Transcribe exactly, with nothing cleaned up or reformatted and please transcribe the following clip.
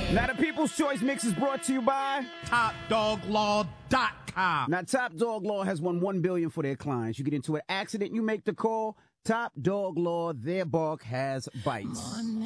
Now, the People's Choice Mix is brought to you by Top Dog Law dot com. Now, Top Dog Law has won one billion dollars for their clients. You get into an accident, you make the call. Top Dog Law, their bark has bites.